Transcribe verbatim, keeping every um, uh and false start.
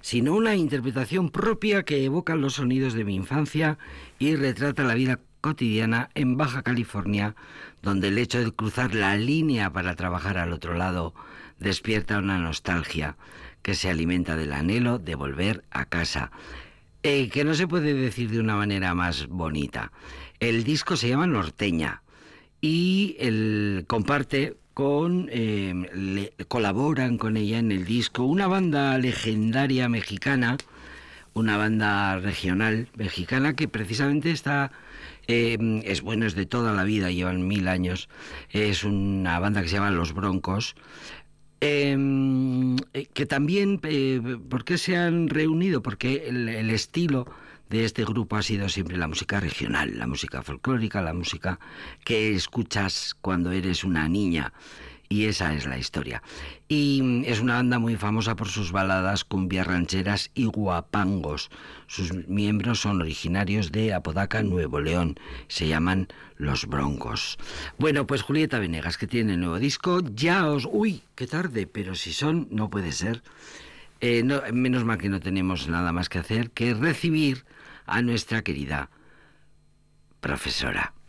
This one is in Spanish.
sino una interpretación propia que evoca los sonidos de mi infancia y retrata la vida cotidiana en Baja California, donde el hecho de cruzar la línea para trabajar al otro lado despierta una nostalgia que se alimenta del anhelo de volver a casa, eh, que no se puede decir de una manera más bonita. El disco se llama Norteña y el comparte con eh, le, colaboran con ella en el disco una banda legendaria mexicana, una banda regional mexicana que precisamente está eh, es bueno, es de toda la vida, llevan mil años. Es una banda que se llama Los Broncos. Eh, que también, eh, ¿por qué se han reunido? Porque el, el estilo de este grupo ha sido siempre la música regional, la música folclórica, la música que escuchas cuando eres una niña. Y esa es la historia. Y es una banda muy famosa por sus baladas, cumbias rancheras y guapangos. Sus miembros son originarios de Apodaca, Nuevo León. Se llaman Los Broncos. Bueno, pues Julieta Venegas, que tiene nuevo disco, ya os... ¡Uy, qué tarde! Pero si son, no puede ser. Eh, no, menos mal que no tenemos nada más que hacer que recibir a nuestra querida profesora.